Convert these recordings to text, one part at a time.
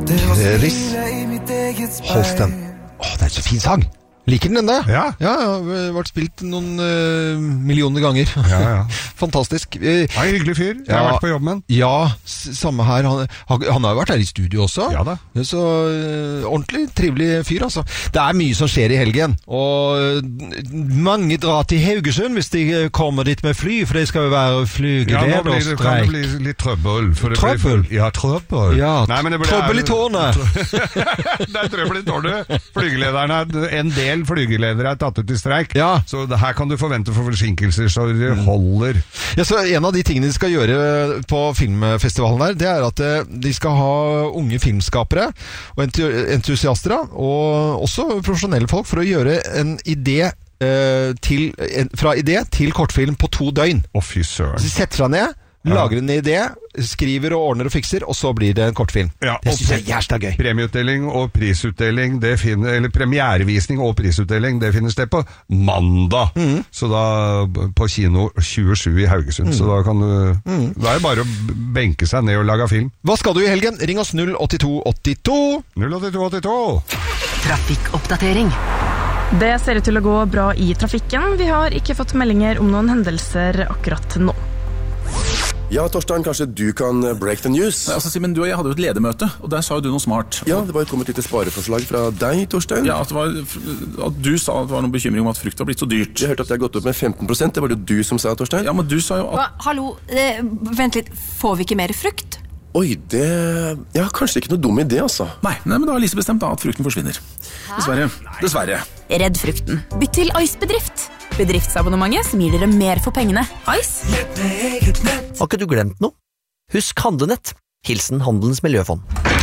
Chris Holsten. Det så fin sang. Liker den denne? Ja. Ja, har vært spilt noen millioner ganger. Ja. Fantastisk. Hyggelig fyr. Jeg har vært på jobb med han. Ja, samme her. Han har jo vært her i studio også. Ja da. Så ordentlig trivelig fyr, altså. Det mye som skjer i helgen. Og mange drar til Haugesund hvis de kommer dit med fly, for det skal jo være flygeleder og streik. Kan det bli litt trøbbel. Trøbbel? Ja, trøbbel. Ja, trøbbel i tårnet. Det trøbbel i tårnet. Flygelederne en del flygeledere tatt ut i streik, så her kan du forvente for forsinkelser, så det holder. Ja, så en av de tingene de skal gjøre på filmfestivalen der, det at de skal ha unge filmskapere og entusiaster, og også profesjonelle folk, for å gjøre en idé fra idé til kortfilm på 2 døgn. Fy søren. Så de setter seg ned, lager en idé, skriver og ordner og fikser, og så blir det en kortfilm. Ja, det synes jeg jævlig gøy. Premieutdeling og prisutdeling, eller premierevisning og prisutdeling, det finnes det på mandag. Så da på kino 27 i Haugesund. Så da kan du da det bare å benke seg ned og lage film. Hva skal du i helgen? Ring oss 08282. 08282. Trafikkoppdatering. Det ser ut til å gå bra i trafikken. Vi har ikke fått meldinger om noen hendelser akkurat nå. Ja, Torstein, kanskje du kan break the news? Nei, Simen, du og jeg hadde jo et ledermøte, og der sa jo du noe smart. Ja, det var kommet et lite spareforslag fra deg, Torstein. Ja, at du sa at det var noen bekymring om at frukt var blitt så dyrt. Jeg hørte at det har gått opp med 15%, det var det du som sa, Torstein. Ja, men du sa jo at... Hallo, vent litt, får vi ikke mer frukt? Oi, det... Ja, kanskje ikke noe dum idé, altså. Nei, men da har Lise bestemt da at frukten forsvinner. Dessverre. Redd frukten. Bytt til Ice-bedrift. Bedriftsabonnementet som gir dere mer for pengene. Ice. Har ikke du glemt noe? Husk Handlenett. Hilsen Handelens Miljøfond.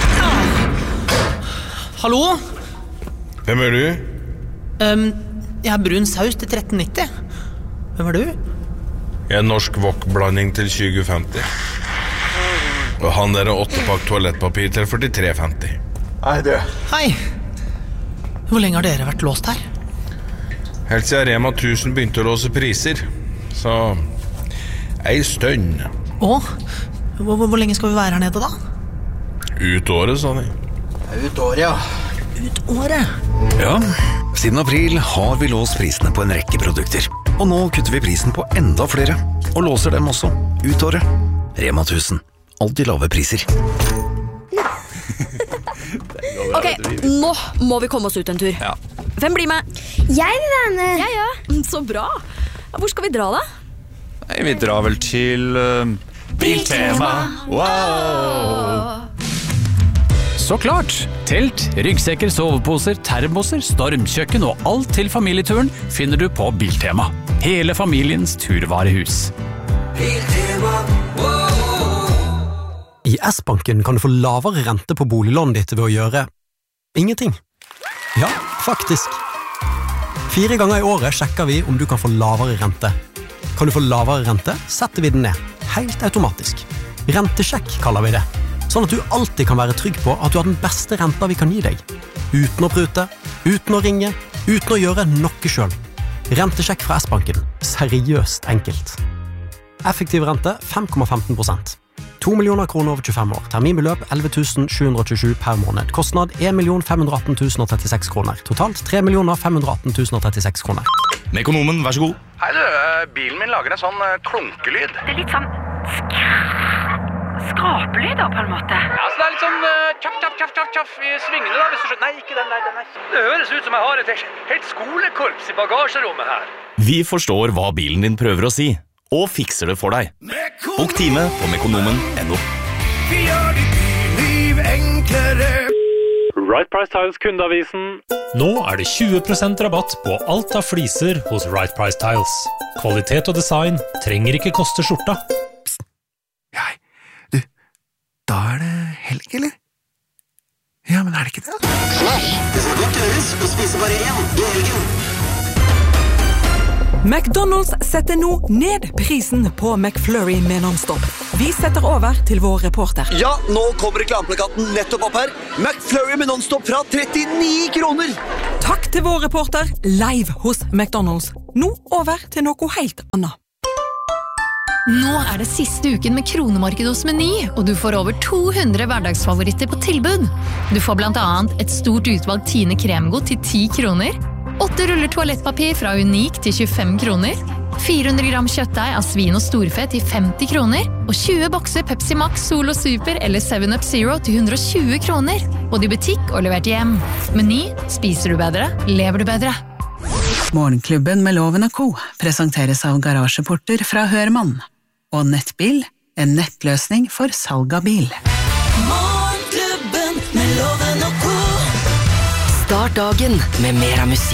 Hallo? Hvem du? Jeg har brun saus til 13,90. Hvem du? Jeg norsk wok-blanding til 2050. Og han der 8-pakk toalettpapir til 43,50. Hei, du. Hei. Hvor lenge har dere vært låst her? Helt siden Rema 1000 begynte å låse priser. Så ei stønn. Hvor lenge skal vi være her nede da? Ut året, sa de. Ut året, ja. Ut året? Ja, siden april har vi låst prisene på en rekke produkter. Og nå kutter vi prisen på enda flere. Og låser dem også. Ut året. Rema 1000. Alltid lave priser. Ok, nå må vi komme oss ut en tur. Ja. Hvem blir med? Jeg vil være med. Jeg, ja. Så bra. Hvor skal vi dra da? Nei, vi drar vel til Biltema. Wow! Så klart! Telt, ryggsekker, soveposer, termoser, stormkjøkken og alt til familieturen finner du på Biltema. Hele familiens turvarehus. Biltema, wow! I S-banken kan du få lavere rente på boliglånet ditt ved å gjøre ingenting. Ja, faktisk. 4 ganger i året sjekker vi om du kan få lavere rente. Kan du få lavere rente, setter vi den ned. Helt automatisk. Rentesjekk kaller vi det. Sånn at du alltid kan være trygg på at du har den beste renta vi kan gi deg. Uten å prute, uten å ringe, uten å gjøre noe selv. Rentesjekk fra S-banken. Seriøst enkelt. Effektiv rente 5,15%. 2 millioner kroner over 25 år. Terminbeløp 11 727 per måned. Kostnad 1 518 036 kroner. Totalt 3 518 036 kroner. Mekonomen, vær så god. Hei du, bilen min lager en sånn klunkelyd. Det litt sånn skrapelyd da, på en måte. Ja, så det litt sånn tjaff i svingene da, hvis du skjønner. Nei, ikke den der, den der. Det høres ut som jeg har et helt skolekorps i bagasjerommet her. Vi forstår hva bilen din prøver å si, og fikser det for deg. Bok time på mekonomen.no. Vi gjør ditt liv enklere. Right Price Tiles kundeavisen. Nå det 20% rabatt på alt av fliser hos Right Price Tiles. Kvalitet og design trenger ikke koste skjorta. Da det helg, eller? Ja, men det ikke det? Nei, det skal godt gjøres å spise bare én i helgen. McDonald's setter nå ned prisen på McFlurry med non-stop. Vi setter over til vår reporter. Ja, nå kommer reklameplakaten nettopp opp her. McFlurry med non-stop fra 39 kroner. Takk til vår reporter live hos McDonald's. Nå over til noe helt annet. Nå det siste uken med kronemarked hos Meny, og du får over 200 hverdagsfavoritter på tilbud. Du får blant annet et stort utvalg Tine kremgodt til 10 kroner, 8 ruller toalettpapir fra Unik til 25 kroner, 400 gram kjøttdeig av svin og storfe til 50 kroner, og 20 bokser Pepsi Max, Solo Super eller 7up Zero til 120 kroner. Både i butikk og levert hjem. Meny, spiser du bedre, lever du bedre. Morgenklubben med Loven og Co. presenteres av garasjeporter fra Hørmann. Og Nettbil, en nettløsning for salg av bil. Morgenklubben med Loven og Co. Start dagen med mer av musikk.